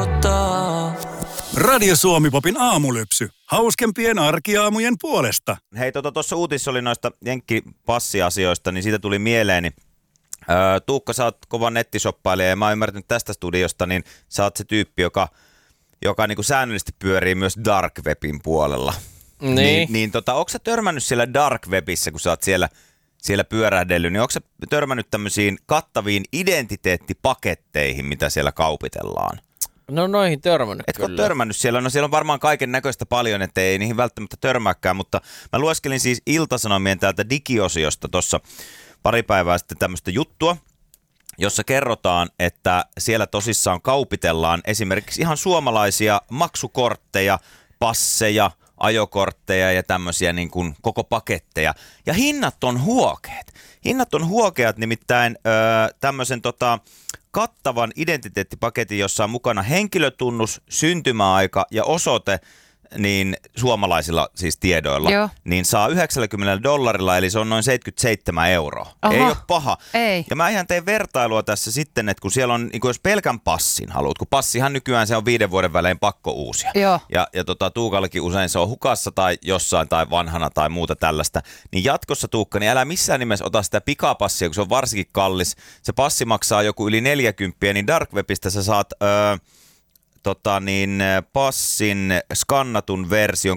odottaa. Radio Suomi-popin aamulypsy. Hauskempien arkiaamujen puolesta. Hei, tuossa uutisissa oli noista jenkkipassiasioista, niin siitä tuli mieleeni. Tuukka, sä oot kova nettisoppailija ja mä oon ymmärtänyt tästä studiosta, niin sä oot se tyyppi, joka niin kuin säännöllisesti pyörii myös dark webin puolella. Niin, ootko sä törmännyt siellä dark webissä, kun sä oot siellä pyörähdellyt, niin onko sä törmännyt tämmöisiin kattaviin identiteettipaketteihin, mitä siellä kaupitellaan? No noihin törmännyt. Etkö ole törmännyt siellä? No siellä on varmaan kaiken näköistä paljon, ettei niihin välttämättä törmääkään, mutta mä lueskelin siis Ilta-Sanomien täältä digiosiosta tuossa pari päivää sitten tämmöistä juttua, jossa kerrotaan, että siellä tosissaan kaupitellaan esimerkiksi ihan suomalaisia maksukortteja, passeja, ajokortteja ja tämmöisiä niin kuin koko paketteja. Ja hinnat on huokeat. Hinnat on huokeat, nimittäin tämmöisen kattavan identiteettipaketin, jossa on mukana henkilötunnus, syntymäaika ja osoite, niin suomalaisilla siis tiedoilla, Joo. niin saa $90, eli se on noin 77 euroa. Oho. Ei ole paha. Ei. Ja mä ihan tein vertailua tässä sitten, että kun siellä on, niin kun jos pelkän passin haluat, kun passihan nykyään se on 5 vuoden välein pakko uusia. Joo. Ja Tuukallakin usein se on hukassa tai jossain tai vanhana tai muuta tällaista. Niin jatkossa, Tuukka, niin älä missään nimessä ota sitä pikapassia, kun se on varsinkin kallis. Se passi maksaa joku yli 40, niin Dark Webistä sä saat passin skannatun version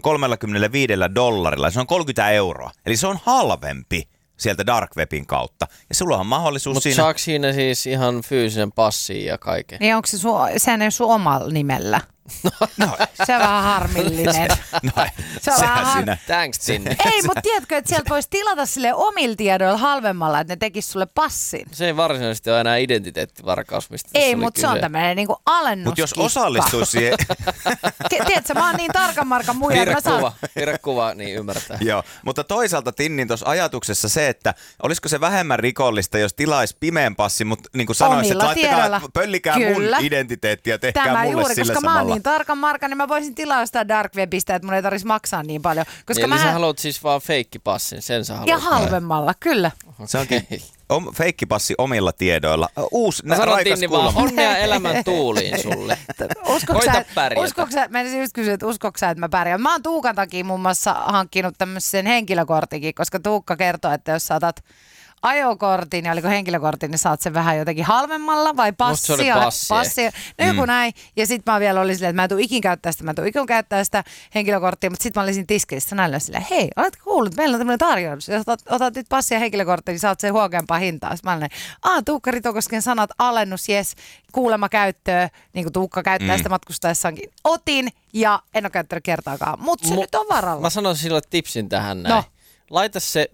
$35. Se on 30 euroa. Eli se on halvempi sieltä Dark Webin kautta. Ja sulla on mahdollisuus Mutta siinä. saako siinä siis ihan fyysisen passin ja kaiken? Niin onko sehän ei ole sun omalla nimellä? No, Se on vähän harmillinen. Se on sehän vähän siinä. Thanks, Tinni. Ei, mutta tiedätkö, että sieltä voisi tilata sille omilla tiedoilla halvemmalla, että ne tekis sulle passin. Se ei varsinaisesti ole enää identiteettivarkaus, mistä tässä Ei, oli mutta se on kyse. tämmöinen niinku alennuskikka. Mutta jos osallistuu siihen. Tiedätkö, mä oon niin tarkan markan muija, että mä saan... Piirrä kuva, niin ymmärtää. Joo, mutta toisaalta Tinnin tuossa ajatuksessa se, että olisiko se vähemmän rikollista, jos tilaisi pimeän passin, mutta niin kuin sanoisin, että Omilla laittakaa, tiedoilla. pöllikää Kyllä. mun identiteettiä, tehkää Tämä mulle juuri, sillä koska mä oon samalla. niin tarkan markan, niin mä voisin tilaa sitä Dark Webistä, että mun ei tarvitsisi maksaa niin paljon. Koska Eli sä haluat siis vaan feikkipassin, sen sä haluat. ja halvemmalla, kyllä. Se onkin feikkipassi omilla tiedoilla. Uusi, Mä sanon raikas Tinni vaan, kulma. onnea elämän tuuliin sulle. Koita pärjätä. mä just kysyin, että uskotko sä, että mä pärjään. Mä oon Tuukan takia muun muassa hankkinut tämmöisen henkilökortikin, koska Tuukka kertoo, että jos sä otat ajokortin ja oliko henkilökortin, niin saat sen vähän jotenkin halvemmalla vai Musta se oli passi. No joku näin. Ja sit mä vielä olin silleen, että mä en tuu ikin käyttää sitä henkilökorttia, mutta sit mä olisin tiskeissä näillä silleen, hei, oletko kuullut, meillä on tämmöinen tarjous. Jos otat nyt passia ja henkilökorttia, niin saat sen huokeampaa hintaa. Sitten mä olin, Tuukka Ritokosken sanat, alennus, jes, kuulema käyttöä, niin kuin Tuukka käyttää sitä matkustaessaankin. Otin ja en ole käyttänyt kertaakaan, mutta se nyt on varalla. Mä sanoisin sille tipsin tähän näin. No. Laita se,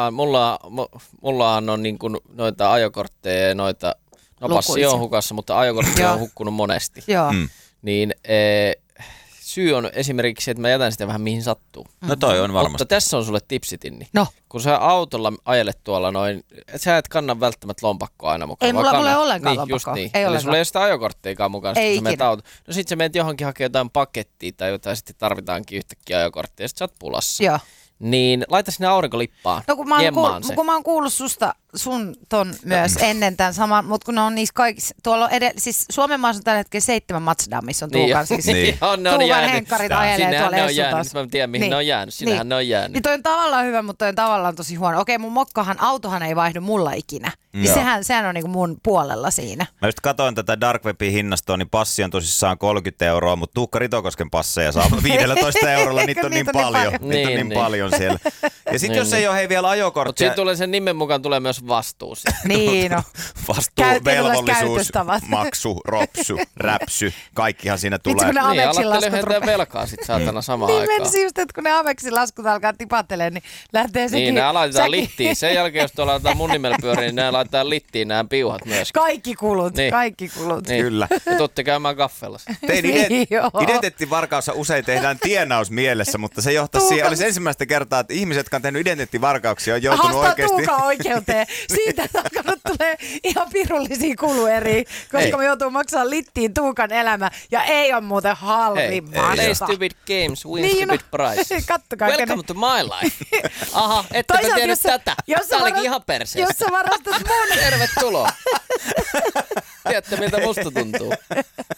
mullahan on niin kuin noita ajokortteja ja noita, no passi Lukuisia. on hukassa, mutta ajokortteja on hukkunut monesti. Joo. Niin syy on esimerkiksi, että mä jätän sitä vähän mihin sattuu. No toi on varmasti. Mutta tässä on sulle tipsitinni. No. Kun sä autolla ajelet tuolla noin, et sä et kanna välttämättä lompakkoa aina mukaan. Ei mulla vaan ole ollenkaan niin, lompakkoa. just niin. Ei Eli ollenkaan. sulla ei ole sitä ajokorttiakaan mukaan, Ei kun sä menet ikinä. auto. No sit sä menet johonkin hakemaan jotain pakettia tai jotain, sitten tarvitaankin yhtäkkiä ajokorttia ja sit sä oot pulassa. Joo. Niin laita sinne aurinkolippaan. No kun mä Jemmaan se. oon kuullut sun ton myös ennen tämän saman, mutta kun ne on niissä kaikissa, tuolla on siis Suomen maassa on tällä hetkellä 7 Mazdaa, missä on Tuukan siis. Niin. Ne on Tuukan jäänyt. henkkarit ajelee Sinnehän tuolla ne on Essun jäänyt, taas. nyt mä tiedän mihin ne on jäänyt. Sinnehän ne on jäänyt. Niin toi on tavallaan hyvä, mutta toi on tavallaan tosi huono. Okei, mun autohan ei vaihdu mulla ikinä. Niin Joo. sehän on niinku mun puolella siinä. Mä just katsoin tätä Dark Webin hinnastoa, niin passi on tosissaan 30 euroa, mutta Tuukka Ritokosken passeja saa 15 eurolla, niitä on niin paljon. Niitä on niin paljon siellä. Ja sitten jos ei ole vielä Mutta ajokorttia, siinä tulee sen nimen mukaan tulee myös vastuu siitä. Niin no. vastuu, Erilaiset velvollisuus, käytöstavat. maksu, ropsu, räpsy, kaikkihan siinä Vitsi, tulee. kun ne Niin, Aveksin alatte laskut lyhentää rupeaa. velkaa sit saatana samaan Niin aikaan. menisi just, että kun ne Aveksin laskut alkaa tipattelemaan, niin lähtee sekin. Niin, ne laitetaan säkin- littiin. Sen jälkeen, jos tuolla laitetaan mun nimellä pyöriin, niin ne laitetaan littiin nämä piuhat myös. Kaikki kulut, Niin. kaikki kulut. Niin. Kyllä. Ja tuutte käymään kaffellassa. Tein Niin, joo. identiteettivarkaus usein tehdään tienaus mielessä, mutta se johtaa siihen, olisi ensimmäistä kertaa, että ihmiset, jotka on tehnyt identiteettivarkauksia, on joutunut Haastaa oikeasti. Tuukan oikeuteen. Siitä alkanut tulee ihan pirullisia kulueriä, koska Ei. me joutuu maksamaan littiin Tuukan elämä. Ja ei ole muuten Hey, halvimmasta. play stupid games, win Niin, stupid prize. kattokaa, Welcome to my life. Aha, ettepä Toisaalta, tiennyt jos sä- tätä. jos sä Tää olikin varast- ihan Jos perseestä. sä varastat mun Tervetuloa. Tiedätte, miltä musta tuntuu.